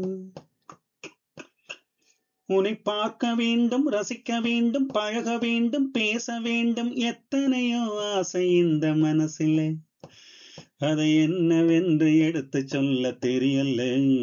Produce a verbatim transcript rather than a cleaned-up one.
உன்னை பார்க்க வேண்டும், ரசிக்க வேண்டும், பழக வேண்டும், பேச வேண்டும், எத்தனையோ ஆசை இந்த மனசிலே. அதை என்னவென்று எடுத்து சொல்ல தெரியல.